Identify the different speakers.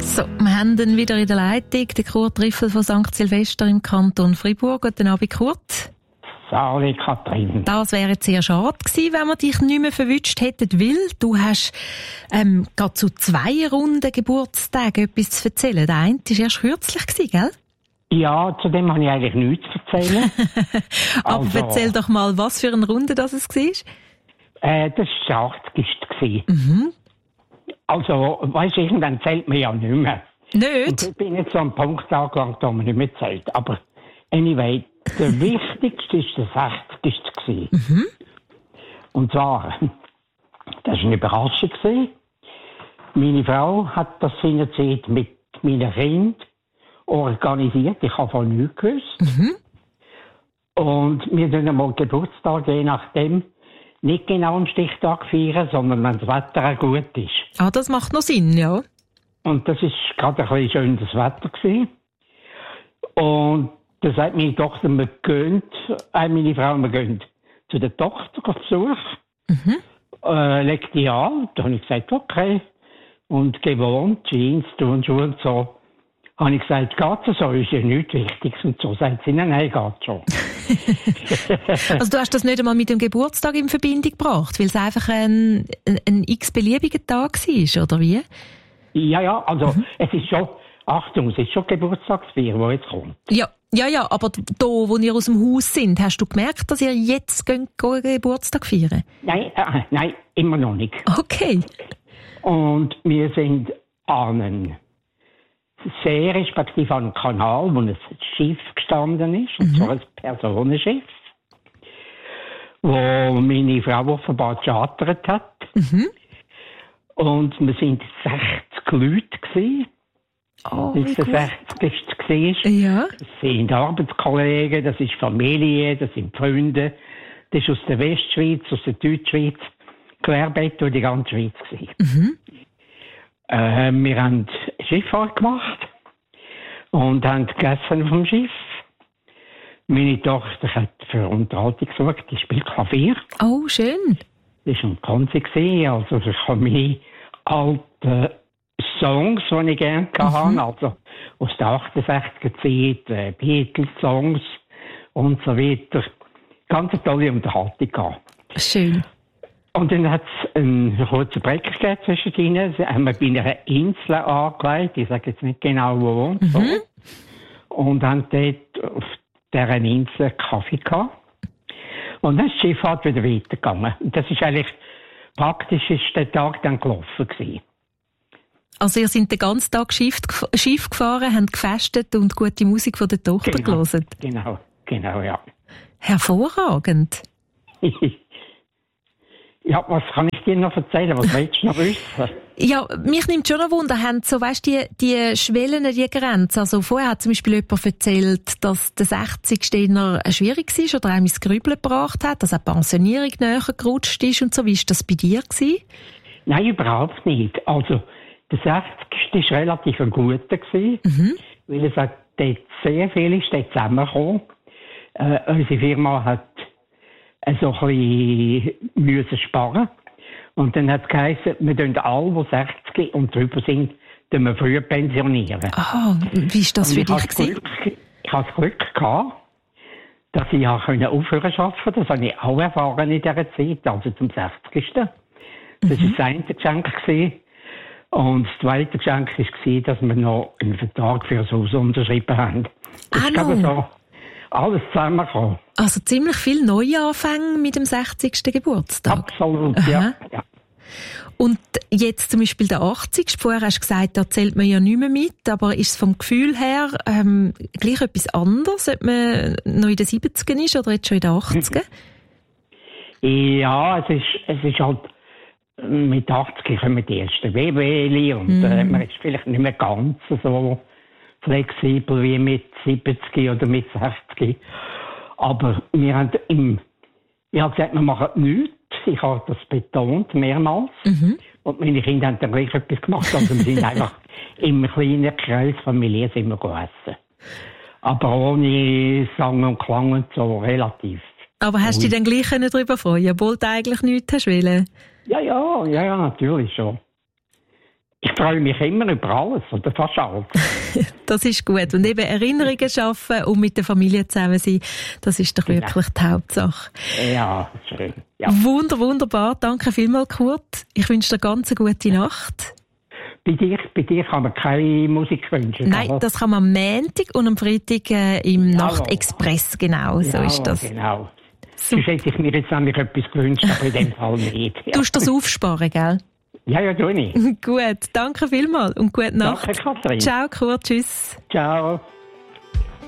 Speaker 1: So, wir haben ihn wieder in der Leitung, den Kurt Riffel von St. Silvester im Kanton Fribourg. Guten Abend, Kurt.
Speaker 2: Sali Kathrin.
Speaker 1: Das wäre jetzt sehr schade gewesen, wenn wir dich nicht mehr verwünscht hätten, weil du hast gerade zu 2 runden Geburtstagen etwas zu erzählen. Der eine war erst kürzlich gewesen, gell?
Speaker 2: Ja, zu dem habe ich eigentlich nichts zu erzählen.
Speaker 1: Aber erzähl doch mal, was für eine Runde das es war.
Speaker 2: Das war 80. Mhm. Also, weisst du, irgendwann zählt man ja nicht mehr.
Speaker 1: Nicht?
Speaker 2: Und ich bin jetzt so am Punkt angelangt, wo man nicht mehr zählt. Aber anyway, der wichtigste war der 60. Mhm. Und zwar, das war eine Überraschung. Meine Frau hat das seinerzeit mit meinen Kindern organisiert. Ich habe von nichts gewusst. Mhm. Und wir feiern einmal Geburtstag, je nachdem, nicht genau am Stichtag feiern, sondern wenn das Wetter auch gut ist.
Speaker 1: Ah, das macht noch Sinn, ja.
Speaker 2: Und das war gerade ein bisschen schönes Wetter gewesen. Und da sagt meine Tochter, meine Frau, wir gehen zu der Tochter auf Besuch. Mhm. Legt die an. Da habe ich gesagt, okay. Und gewohnt, Jeans, Turnschuhe und so. Habe ich gesagt, geht so, ist ja nichts Wichtiges. Und so sagt sie, nein, geht schon.
Speaker 1: Also du hast das nicht einmal mit dem Geburtstag in Verbindung gebracht, weil es einfach ein x-beliebiger Tag war, oder wie?
Speaker 2: Ja, also es ist schon, Achtung, es ist schon Geburtstagsfeier, die jetzt kommt.
Speaker 1: Ja, aber da, wo ihr aus dem Haus sind, hast du gemerkt, dass ihr jetzt Geburtstag feiern?
Speaker 2: Nein, immer noch nicht.
Speaker 1: Okay.
Speaker 2: Und wir sind an einem See, respektive an einem Kanal, wo ein Schiff gestanden ist, und zwar ein Personenschiff, wo meine Frau offenbar gechartert hat. Mhm. Und wir sind 60 Leute gewesen.
Speaker 1: Oh,
Speaker 2: das ist der 60.
Speaker 1: Ja.
Speaker 2: Das sind Arbeitskollegen, das ist Familie, das sind Freunde. Das ist aus der Westschweiz, aus der Deutschschweiz, querbeet durch die ganze Schweiz gewesen. Mhm. Wir haben Schifffahrt gemacht und haben gegessen vom Schiff. Meine Tochter hat für Unterhaltung gesorgt, die spielt Klavier.
Speaker 1: Oh, schön.
Speaker 2: Das war ein Konzert, also ich habe meine alten Songs, die ich gerne hatte, also aus der 68er Zeit, Beatles-Songs und so weiter. Ganz eine tolle Unterhaltung gehabt.
Speaker 1: Schön.
Speaker 2: Und dann hat es einen kurzen Break gegeben zwischen ihnen. Sie haben wir bei einer Insel angelegt. Ich sage jetzt nicht genau wo. Mhm. So. Und haben dort auf dieser Insel Kaffee gehabt. Und dann ist die Schifffahrt wieder weitergegangen. Und das ist eigentlich, praktisch ist der Tag dann gelaufen gewesen.
Speaker 1: Also ihr seid den ganzen Tag Schiff gefahren, habt gefestet und gute Musik von der Tochter gehört?
Speaker 2: Genau, ja.
Speaker 1: Hervorragend.
Speaker 2: Ja, was kann ich dir noch erzählen? Was willst du noch wissen?
Speaker 1: Ja, mich nimmt schon ein Wunder, haben so, weißt, die Schwellen, die Grenzen. Also vorher hat zum Beispiel jemand erzählt, dass der 60. eher schwierig war oder einem ins Grübeln gebracht hat, dass eine Pensionierung näher gerutscht ist und so. Wie war das bei dir gewesen?
Speaker 2: Nein, überhaupt nicht. Also, der 60. war relativ ein guter gewesen, weil es hat dort sehr viele Städte zusammengekommen. Unsere Firma hat so ein bisschen müssen sparen. Und dann hat es geheißen, wir tun alle, die 60 und drüber sind, wir früher pensionieren.
Speaker 1: Ah, wie ist das für dich?
Speaker 2: Ich hatte das Glück gehabt, dass ich aufhören konnte. Das habe ich auch erfahren in dieser Zeit, also zum 60. Das war das eine Geschenk. Und das zweite Geschenk war, dass wir noch einen Vertrag für das Haus unterschrieben haben. Das ist so alles zusammengekommen.
Speaker 1: Also ziemlich viele Neuanfänge mit dem 60. Geburtstag.
Speaker 2: Absolut, ja.
Speaker 1: Und jetzt zum Beispiel der 80. Vorher hast du gesagt, da zählt man ja nicht mehr mit, aber ist es vom Gefühl her gleich etwas anderes, ob man noch in den 70ern ist oder jetzt schon in den 80ern?
Speaker 2: Ja, es ist halt, mit 80 kommen die ersten Wehwehli und man ist vielleicht nicht mehr ganz so flexibel wie mit 70 oder mit 60. Aber wir haben ich habe gesagt, wir machen nichts. Ich habe das betont, mehrmals. Und meine Kinder haben dann gleich etwas gemacht. Also wir sind einfach im kleinen Kreis Familie sind wir gegessen. Aber ohne Sang und Klang und so, relativ.
Speaker 1: Aber hast du dich dann gleich darüber freuen, obwohl du eigentlich nichts hast wollen?
Speaker 2: Ja, natürlich schon. Ich freue mich immer über alles, oder fast alles.
Speaker 1: Das ist gut. Und eben Erinnerungen schaffen und mit der Familie zusammen sein, das ist doch wirklich die Hauptsache.
Speaker 2: Ja, schön. Ja.
Speaker 1: Wunderbar. Danke vielmals, Kurt. Ich wünsche dir ganz eine gute Nacht.
Speaker 2: Bei dir kann man keine Musik wünschen.
Speaker 1: Nein,
Speaker 2: oder?
Speaker 1: das kann man am Montag und am Freitag im Nachtexpress, genau, so ist das.
Speaker 2: Genau. Sonst hätte ich mir jetzt nämlich etwas gewünscht, aber in dem Fall nicht. Ja.
Speaker 1: Du musst das aufsparen, gell?
Speaker 2: Ja, tue ich.
Speaker 1: Gut, danke vielmals und gute Nacht.
Speaker 2: Danke, Kathrin.
Speaker 1: Ciao, Kurt, tschüss.
Speaker 2: Ciao.